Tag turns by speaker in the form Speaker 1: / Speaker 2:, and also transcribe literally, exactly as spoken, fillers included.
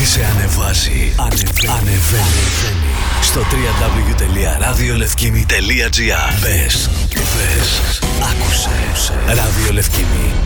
Speaker 1: σε ανεβάζει, ανεβαίνει, ανεβαίνει. Στο double-u double-u double-u τελεία ραδιολευκήμι τελεία τζι άρ. Μπες, μπες, άκουσε. Ραδιολευκήμι.